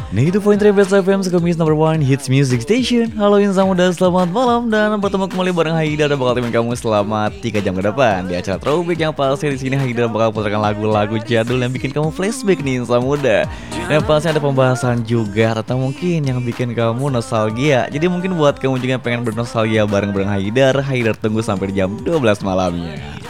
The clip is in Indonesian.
Nah itu Point Rebels FM Sukamis number one hits music station. Halo insan muda, selamat malam dan bertemu kembali bareng Haida dan bakal temenin kamu selama 3 jam ke depan di acara Throwback yang pasti di sini Haida bakal putarkan lagu-lagu jadul yang bikin kamu flashback nih insan muda. Dan pasti ada pembahasan juga tentang mungkin yang bikin kamu nostalgia. Jadi mungkin buat kamu juga yang pengen bernostalgia bareng-bareng Haidar tunggu sampai di jam 12 malamnya.